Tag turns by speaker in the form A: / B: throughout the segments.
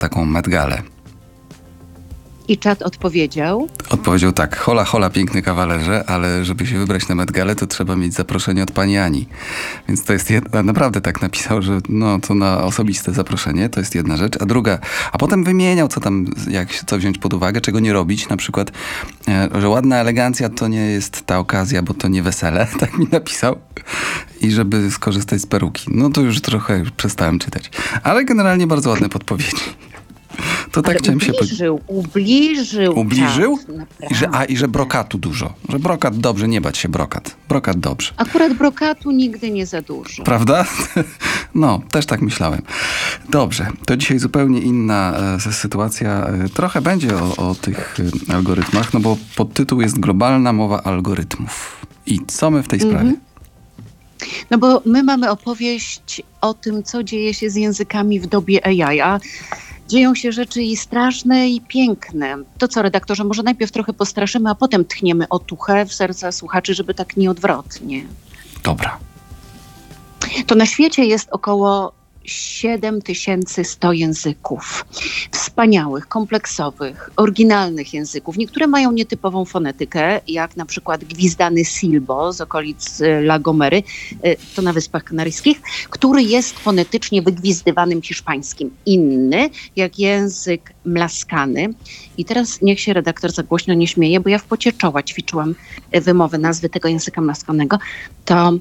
A: taką Met Galę.
B: I czat odpowiedział?
A: Odpowiedział tak: hola, hola, piękny kawalerze, ale żeby się wybrać na Met Galę, to trzeba mieć zaproszenie od pani Ani. Więc to jest naprawdę tak napisał, że no to na osobiste zaproszenie, to jest jedna rzecz. A druga, a potem wymieniał, co tam, co wziąć pod uwagę, czego nie robić. Na przykład, że ładna elegancja to nie jest ta okazja, bo to nie wesele, tak mi napisał. I żeby skorzystać z peruki. No to już trochę przestałem czytać. Ale generalnie bardzo ładne podpowiedzi. To tak chciałem się
B: Ubliżył.
A: Ubliżył? I że brokatu dużo. Że brokat dobrze, nie bać się brokat. Brokat dobrze.
B: Akurat brokatu nigdy nie za dużo.
A: Prawda? No, też tak myślałem. Dobrze, to dzisiaj zupełnie inna sytuacja. Trochę będzie o tych algorytmach, no bo podtytuł jest Globalna mowa algorytmów. I co my w tej sprawie?
B: No bo my mamy opowieść o tym, co dzieje się z językami w dobie AI, a dzieją się rzeczy i straszne, i piękne. To co, redaktorze, może najpierw trochę postraszymy, a potem tchniemy otuchę w serca słuchaczy, żeby tak nieodwrotnie.
A: Dobra.
B: To na świecie jest około 7100 języków. Wspaniałych, kompleksowych, oryginalnych języków. Niektóre mają nietypową fonetykę, jak na przykład gwizdany silbo z okolic La Gomery, to na Wyspach Kanaryjskich, który jest fonetycznie wygwizdywanym hiszpańskim. Inny, jak język mlaskany. I teraz niech się redaktor za głośno nie śmieje, bo ja w pocie czoła ćwiczyłam wymowę nazwy tego języka mlaskanego. To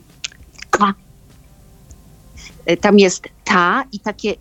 B: tam jest ta i takie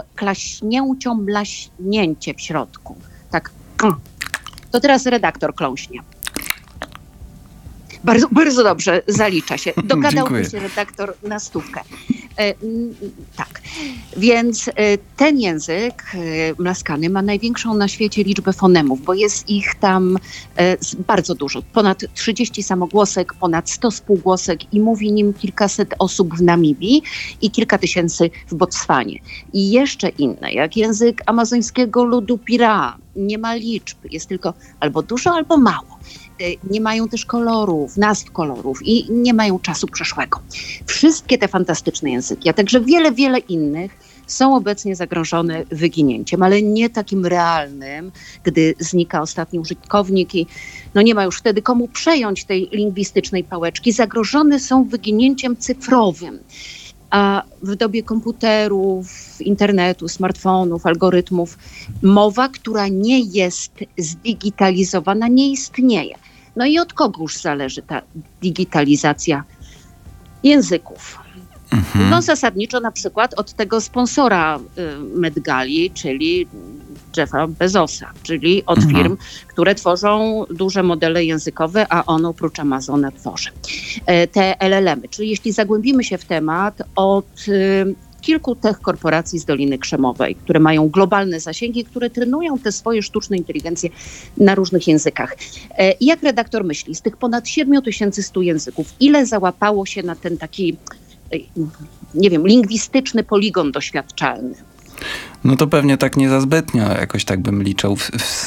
B: klaśnięcie w środku. Tak. To teraz redaktor kląśnie. Bardzo, bardzo dobrze, zalicza się. Dogadałby się redaktor na stówkę. Tak, więc ten język mlaskany ma największą na świecie liczbę fonemów, bo jest ich tam bardzo dużo. Ponad 30 samogłosek, ponad 100 spółgłosek i mówi nim kilkaset osób w Namibii i kilka tysięcy w Botswanie. I jeszcze inne, jak język amazońskiego ludu Pira. Nie ma liczb, jest tylko albo dużo, albo mało. Nie mają też kolorów, nazw kolorów i nie mają czasu przeszłego. Wszystkie te fantastyczne języki, a także wiele innych są obecnie zagrożone wyginięciem, ale nie takim realnym, gdy znika ostatni użytkownik i no nie ma już wtedy komu przejąć tej lingwistycznej pałeczki. Zagrożone są wyginięciem cyfrowym. A w dobie komputerów, internetu, smartfonów, algorytmów, mowa, która nie jest zdigitalizowana, nie istnieje. No i od kogo już zależy ta digitalizacja języków? No zasadniczo na przykład od tego sponsora Met Gali, czyli Jeffa Bezosa, czyli od firm, które tworzą duże modele językowe, a on oprócz Amazona tworzy te LLM-y. Czyli jeśli zagłębimy się w temat, od kilku tech korporacji z Doliny Krzemowej, które mają globalne zasięgi, które trenują te swoje sztuczne inteligencje na różnych językach. I jak redaktor myśli, z tych ponad 7100 języków, ile załapało się na ten taki, nie wiem, lingwistyczny poligon doświadczalny?
A: No to pewnie tak nie za zbytnio, jakoś tak bym liczył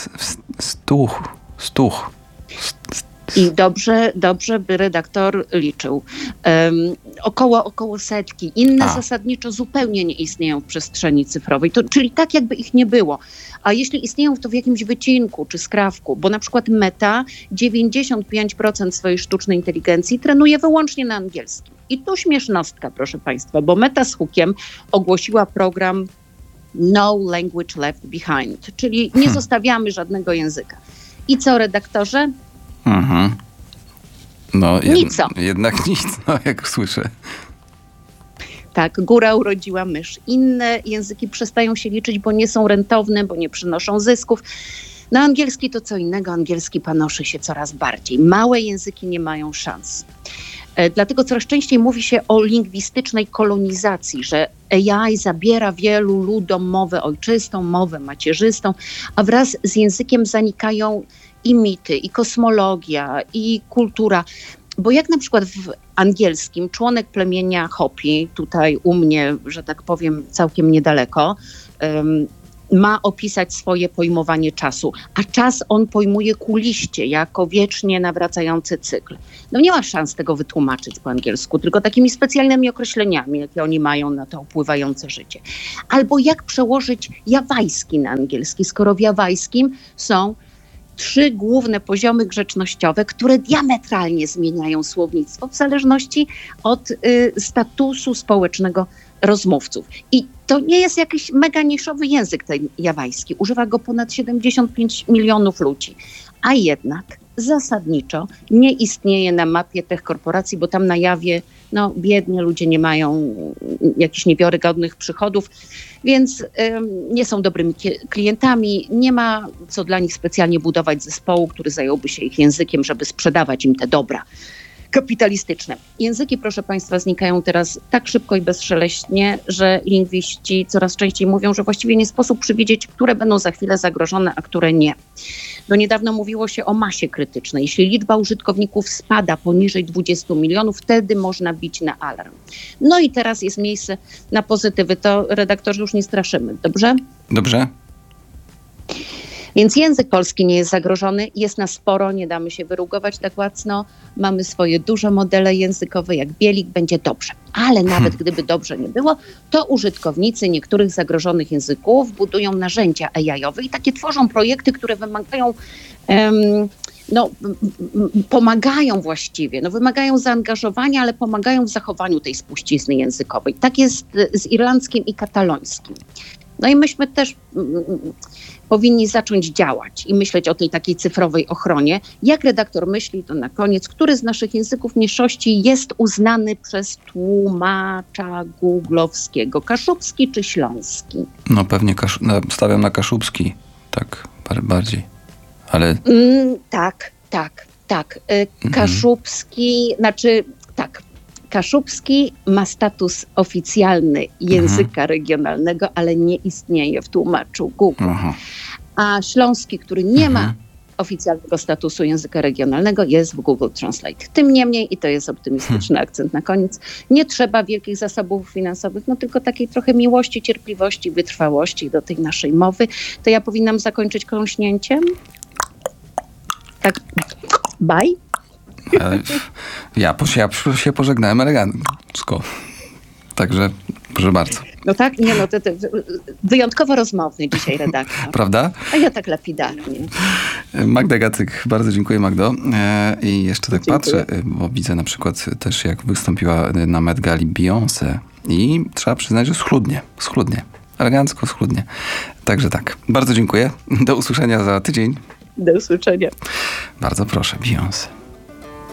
A: stuch.
B: I dobrze by redaktor liczył. Około setki. Inne zasadniczo zupełnie nie istnieją w przestrzeni cyfrowej, czyli tak jakby ich nie było. A jeśli istnieją, to w jakimś wycinku czy skrawku, bo na przykład Meta 95% swojej sztucznej inteligencji trenuje wyłącznie na angielskim. I tu śmiesznostka, proszę Państwa, bo Meta z hukiem ogłosiła program No Language Left Behind, czyli nie zostawiamy żadnego języka. I co, redaktorze?
A: No, jednak nic, no, jak słyszę.
B: Tak, góra urodziła mysz. Inne języki przestają się liczyć, bo nie są rentowne, bo nie przynoszą zysków. No angielski to co innego, angielski panoszy się coraz bardziej. Małe języki nie mają szans. Dlatego coraz częściej mówi się o lingwistycznej kolonizacji, że AI zabiera wielu ludom mowę ojczystą, mowę macierzystą, a wraz z językiem zanikają i mity, i kosmologia, i kultura. Bo jak na przykład w angielskim członek plemienia Hopi, tutaj u mnie, że tak powiem, całkiem niedaleko, ma opisać swoje pojmowanie czasu, a czas on pojmuje kuliście jako wiecznie nawracający cykl. No nie ma szans tego wytłumaczyć po angielsku, tylko takimi specjalnymi określeniami, jakie oni mają na to upływające życie. Albo jak przełożyć jawajski na angielski, skoro w jawajskim są 3 główne poziomy grzecznościowe, które diametralnie zmieniają słownictwo w zależności od statusu społecznego rozmówców. I to nie jest jakiś mega niszowy język ten jawajski. Używa go ponad 75 milionów ludzi. A jednak zasadniczo nie istnieje na mapie tych korporacji, bo tam na Jawie biednie ludzie nie mają jakichś niewiarygodnych przychodów, więc nie są dobrymi klientami. Nie ma co dla nich specjalnie budować zespołu, który zająłby się ich językiem, żeby sprzedawać im te dobra kapitalistyczne. Języki, proszę Państwa, znikają teraz tak szybko i bezszeleśnie, że lingwiści coraz częściej mówią, że właściwie nie sposób przewidzieć, które będą za chwilę zagrożone, a które nie. Do niedawno mówiło się o masie krytycznej. Jeśli liczba użytkowników spada poniżej 20 milionów, wtedy można bić na alarm. No i teraz jest miejsce na pozytywy. To redaktorzy już nie straszymy, dobrze?
A: Dobrze.
B: Więc język polski nie jest zagrożony, jest nas sporo, nie damy się wyrugować tak łacno. Mamy swoje duże modele językowe, jak Bielik, będzie dobrze. Ale nawet gdyby dobrze nie było, to użytkownicy niektórych zagrożonych języków budują narzędzia AI-owe i takie tworzą projekty, które wymagają pomagają właściwie, wymagają zaangażowania, ale pomagają w zachowaniu tej spuścizny językowej. Tak jest z irlandzkim i katalońskim. No i myśmy też powinni zacząć działać i myśleć o tej takiej cyfrowej ochronie. Jak redaktor myśli, to na koniec, który z naszych języków mniejszości jest uznany przez tłumacza googlowskiego? Kaszubski czy śląski?
A: No pewnie stawiam na kaszubski, tak bardziej, ale...
B: Tak. Kaszubski, Kaszubski ma status oficjalny języka regionalnego, ale nie istnieje w tłumaczu Google. A śląski, który nie ma oficjalnego statusu języka regionalnego, jest w Google Translate. Tym niemniej, i to jest optymistyczny akcent na koniec, nie trzeba wielkich zasobów finansowych, tylko takiej trochę miłości, cierpliwości, wytrwałości do tej naszej mowy. To ja powinnam zakończyć kląśnięciem? Tak, bye.
A: Ja się pożegnałem elegancko. Także proszę bardzo.
B: To wyjątkowo rozmowny dzisiaj redaktor.
A: Prawda?
B: A ja tak lapidarnie.
A: Magda Gacyk, bardzo dziękuję, Magdo. I jeszcze tak
B: Dziękuję.
A: patrzę, bo widzę na przykład też, jak wystąpiła na Met Gali Beyoncé i trzeba przyznać, że schludnie. Elegancko, schludnie. Także tak. Bardzo dziękuję. Do usłyszenia za tydzień.
B: Do usłyszenia.
A: Bardzo proszę, Beyoncé.